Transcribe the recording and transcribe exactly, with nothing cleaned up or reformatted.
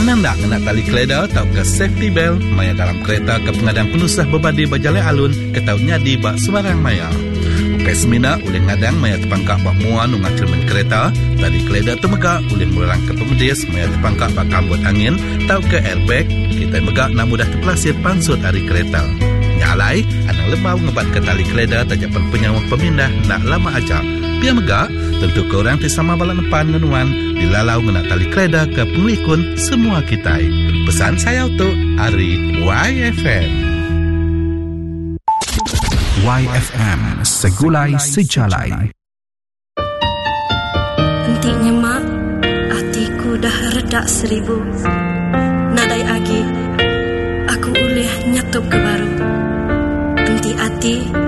Anang dah kena tali keleda tau ke safety belt maya dalam kereta ke pengadang penusah berbadi berjalan alun ke tau nyadi bak sembarang maya. Ukai semina oleh ngadang maya terpangkak bak muan ungat cermin kereta, tali keleda temegak oleh melarang ke pemedis maya terpangkak bak kambut angin tau ke airbag, kita megak nak mudah terpelasir pansut hari kereta. Nyalai, anang lembau ngebat ke tali keleda tajapan penyawah pemindah nak lama aja. Pia megak, tentu ke orang tisama balak depan ngenuan dilalau ngena tali keleda ke pengelikun semua kita. Pesan saya untuk Ari Y F M. Y F M, segulai sejalai. Hentinya mak, hatiku dah redak seribu. Nadai agi, aku ulih nyatup ke baru. Henti hati